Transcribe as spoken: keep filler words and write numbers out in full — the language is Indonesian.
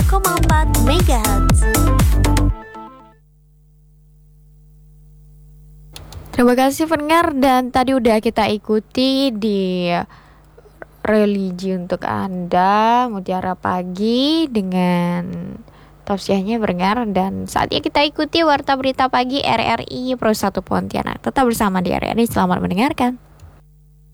koma empat megahertz. Terima kasih pendengar, dan tadi udah kita ikuti di religi untuk Anda, Mutiara Pagi dengan tausiahnya pendengar, dan saatnya kita ikuti Warta Berita Pagi R R I Pro satu Pontianak. Tetap bersama di R R I, selamat mendengarkan.